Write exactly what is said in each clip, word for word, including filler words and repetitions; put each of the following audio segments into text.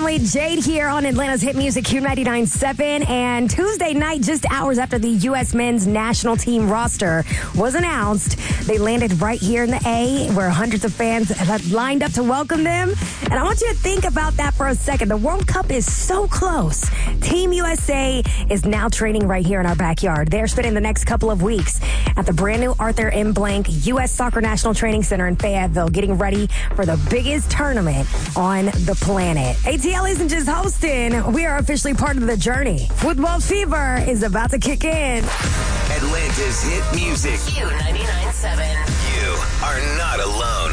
family. Jade here on Atlanta's hit music Q ninety-nine point seven. And Tuesday night, just hours after the U S men's national team roster was announced, they landed right here in the A, where hundreds of fans have lined up to welcome them. And I want you to think about that for a second. The World Cup is so close. Team U S A is now training right here in our backyard. They're spending the next couple of weeks at the brand new Arthur M. Blank U S Soccer National Training Center in Fayetteville, getting ready for the biggest tournament on the planet. A T L isn't just hosting. We are officially part of the journey. Football fever is about to kick in. Atlanta's hit music. Q ninety-nine point seven. You are not alone.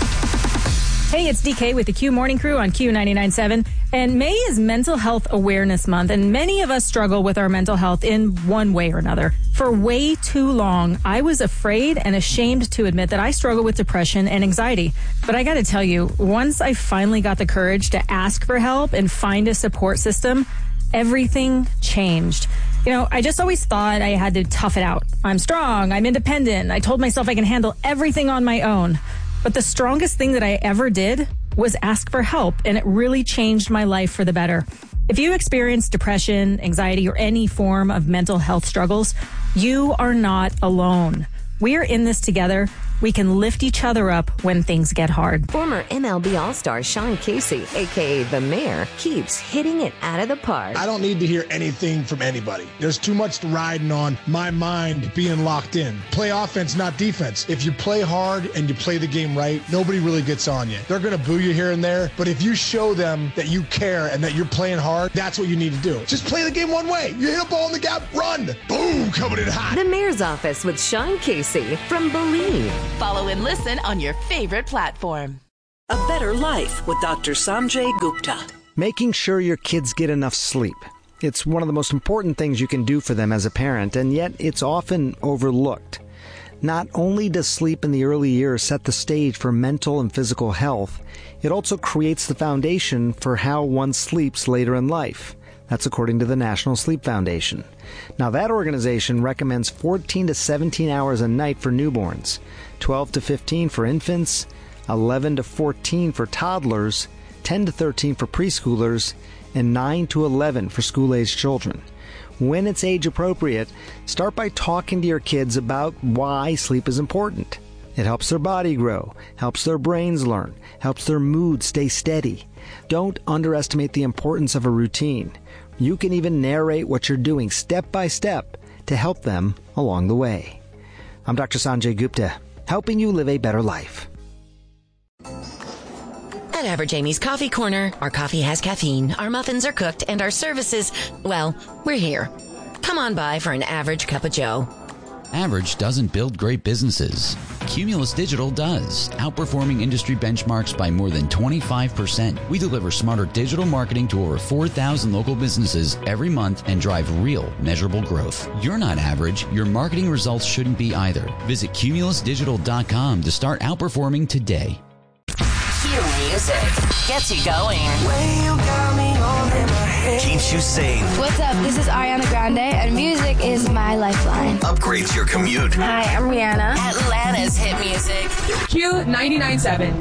Hey, it's D K with the Q Morning Crew on Q ninety-nine point seven. And May is Mental Health Awareness Month, and many of us struggle with our mental health in one way or another. For way too long, I was afraid and ashamed to admit that I struggle with depression and anxiety. But I got to tell you, once I finally got the courage to ask for help and find a support system, everything changed. You know, I just always thought I had to tough it out. I'm strong. I'm independent. I told myself I can handle everything on my own. But the strongest thing that I ever did was ask for help, and it really changed my life for the better. If you experience depression, anxiety, or any form of mental health struggles, you are not alone. We are in this together. We can lift each other up when things get hard. Former M L B All-Star Sean Casey, a k a. The Mayor, keeps hitting it out of the park. I don't need to hear anything from anybody. There's too much riding on my mind being locked in. Play offense, not defense. If you play hard and you play the game right, nobody really gets on you. They're going to boo you here and there, but if you show them that you care and that you're playing hard, that's what you need to do. Just play the game one way. You hit a ball in the gap, run. Boom, coming in hot. The Mayor's Office with Sean Casey from Believe. Follow and listen on your favorite platform. A Better Life with Doctor Sanjay Gupta. Making sure your kids get enough sleep. It's one of the most important things you can do for them as a parent, and yet it's often overlooked. Not only does sleep in the early years set the stage for mental and physical health, it also creates the foundation for how one sleeps later in life. That's according to the National Sleep Foundation. Now, that organization recommends fourteen to seventeen hours a night for newborns, twelve to fifteen for infants, eleven to fourteen for toddlers, ten to thirteen for preschoolers, and nine to eleven for school-aged children. When it's age appropriate, start by talking to your kids about why sleep is important. It helps their body grow, helps their brains learn, helps their mood stay steady. Don't underestimate the importance of a routine. You can even narrate what you're doing step by step to help them along the way. I'm Doctor Sanjay Gupta, helping you live a better life. At Average Amy's Coffee Corner, our coffee has caffeine, our muffins are cooked, and our services, well, we're here. Come on by for an average cup of joe. Average doesn't build great businesses. Cumulus Digital does, outperforming industry benchmarks by more than twenty-five percent. We deliver smarter digital marketing to over four thousand local businesses every month and drive real, measurable growth. You're not average. Your marketing results shouldn't be either. Visit cumulus digital dot com to start outperforming today. Q music gets you going. Keeps you sane. What's up? This is Ariana Grande, and music is my lifeline. Upgrades your commute. Hi, I'm Rihanna. Atlanta's hit music. Q ninety-nine point seven.